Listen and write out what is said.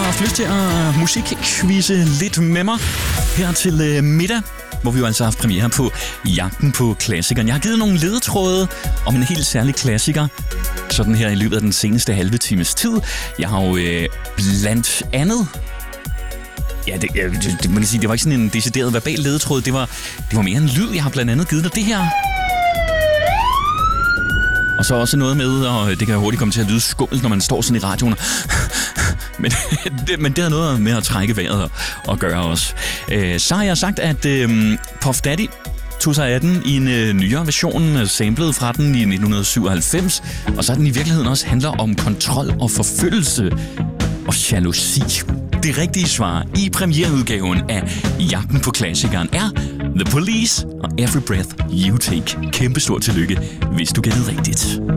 haft lyst til at musikquizze lidt med mig her til middag, hvor vi jo altså har haft premiere på Jagten på klassikeren. Jeg har givet nogle ledetråde om en helt særlig klassiker, sådan her i løbet af den seneste halve times tid. Jeg har jo blandt andet... Ja, man kan sige, det var ikke sådan en decideret verbal ledetråd. Det var mere en lyd. Jeg har blandt andet givet dig det her. Og så også noget med, og det kan hurtigt komme til at lyde skummelt, når man står sådan i radioen. men det har noget med at trække vejret og gøre også. Så har jeg sagt, at Puff Daddy tog sig af den i en nyere version, samlet fra den i 1997. Og så den i virkeligheden også handler om kontrol og forfølgelse og jalousi. Det rigtige svar i premiereudgaven af Jagten på klassikeren er The Police og Every Breath You Take. Kæmpe stort tillykke, hvis du gættede rigtigt.